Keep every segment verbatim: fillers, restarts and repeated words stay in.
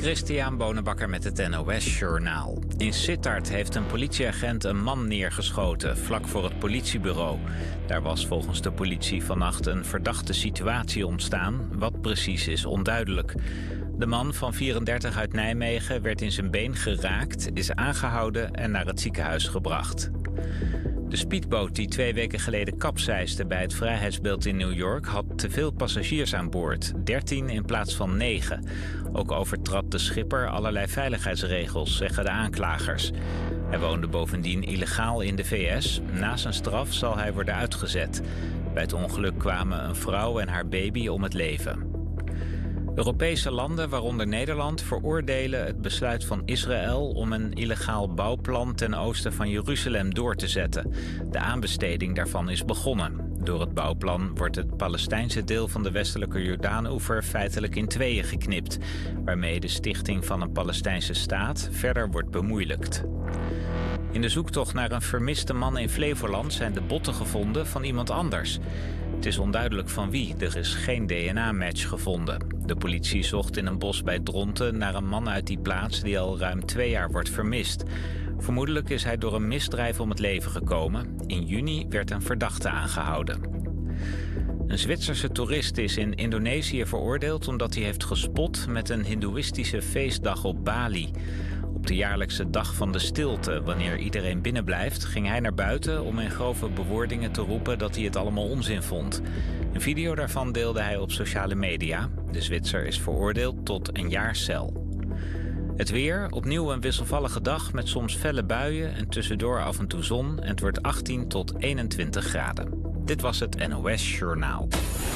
Christian Bonenbakker met het N O S-journaal. In Sittard heeft een politieagent een man neergeschoten, vlak voor het politiebureau. Daar was volgens de politie vannacht een verdachte situatie ontstaan. Wat precies is onduidelijk. De man van vierendertig uit Nijmegen werd in zijn been geraakt, is aangehouden en naar het ziekenhuis gebracht. De speedboot die twee weken geleden kapseisde bij het Vrijheidsbeeld in New York had te veel passagiers aan boord, dertien in plaats van negen. Ook overtrad de schipper allerlei veiligheidsregels, zeggen de aanklagers. Hij woonde bovendien illegaal in de V S. Na zijn straf zal hij worden uitgezet. Bij het ongeluk kwamen een vrouw en haar baby om het leven. Europese landen, waaronder Nederland, veroordelen het besluit van Israël om een illegaal bouwplan ten oosten van Jeruzalem door te zetten. De aanbesteding daarvan is begonnen. Door het bouwplan wordt het Palestijnse deel van de westelijke Jordaanoever feitelijk in tweeën geknipt, waarmee de stichting van een Palestijnse staat verder wordt bemoeilijkt. In de zoektocht naar een vermiste man in Flevoland zijn de botten gevonden van iemand anders. Het is onduidelijk van wie, er is geen D N A-match gevonden. De politie zocht in een bos bij Dronten naar een man uit die plaats die al ruim twee jaar wordt vermist. Vermoedelijk is hij door een misdrijf om het leven gekomen. In juni werd een verdachte aangehouden. Een Zwitserse toerist is in Indonesië veroordeeld omdat hij heeft gespot met een hindoeïstische feestdag op Bali. Op de jaarlijkse dag van de stilte, wanneer iedereen binnenblijft, ging hij naar buiten om in grove bewoordingen te roepen dat hij het allemaal onzin vond. Een video daarvan deelde hij op sociale media. De Zwitser is veroordeeld tot een jaar cel. Het weer, opnieuw een wisselvallige dag met soms felle buien en tussendoor af en toe zon. En het wordt achttien tot eenentwintig graden. Dit was het N O S-journaal.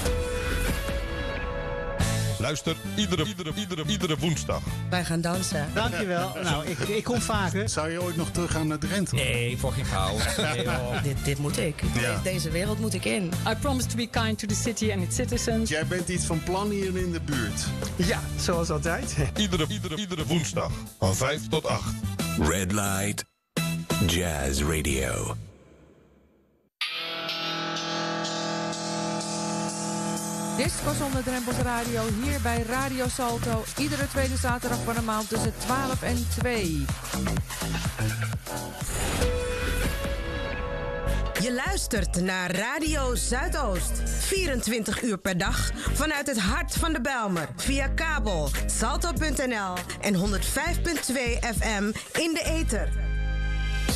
Luister iedere, iedere, iedere, iedere woensdag. Wij gaan dansen. Dankjewel. Nou, ik, ik kom vaker. Zou je ooit nog teruggaan naar Drenthe? Nee, voor geen kou. Nee, dit, dit moet ik. Ja. De, deze wereld moet ik in. I promise to be kind to the city and its citizens. Jij bent iets van plan hier in de buurt. Ja, zoals altijd. Iedere, iedere, iedere woensdag van vijf tot acht. Red Light Jazz Radio. Disco zonder drempels radio hier bij Radio Salto. Iedere tweede zaterdag van de maand tussen twaalf en twee. Je luistert naar Radio Zuidoost. vierentwintig uur per dag vanuit het hart van de Bijlmer. Via kabel, salto punt n l en honderdvijf komma twee F M in de ether.